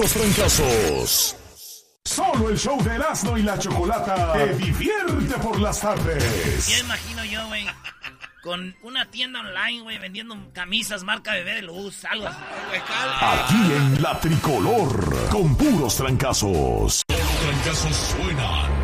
puros trancazos. Solo el show de Erasmo y la Chocolata te divierte por las tardes. Ya imagino yo, güey, con una tienda online, güey, vendiendo camisas marca Bebé de Luz, algo así. Aquí en La Tricolor, con puros trancazos. Los trancazos suenan